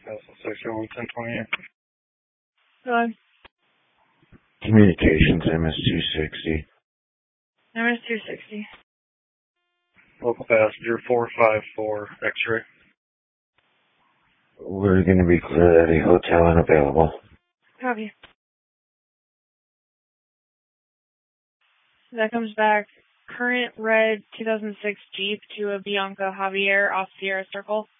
Social 1028. Hello. Communications, MS-260. MS-260. Local passenger 454 X-ray. We're going to be clear at a hotel unavailable. Copy. That comes back. Current red 2006 Jeep to a Bianca Javier off Sierra Circle.